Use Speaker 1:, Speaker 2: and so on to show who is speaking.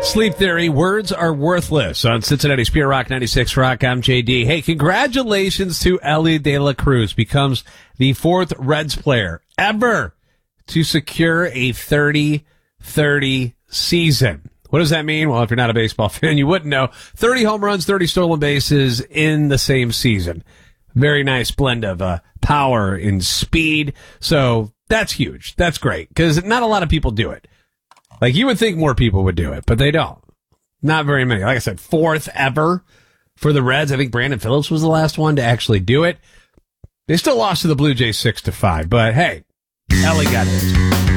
Speaker 1: Sleep Theory, words are worthless on Cincinnati Spirit Rock 96 Rock. I'm JD. Hey, congratulations to Elly De La Cruz. Becomes the fourth Reds player ever to secure a 30-30 season. What does that mean? Well, if you're not a baseball fan, you wouldn't know. 30 home runs, 30 stolen bases in the same season. Very nice blend of power and speed. So that's huge. That's great because not a lot of people do it. Like, you would think more people would do it, but they don't. Not very many. Like I said, fourth ever for the Reds. I think Brandon Phillips was the last one to actually do it. They still lost to the Blue Jays 6-5, but hey, Elly got it.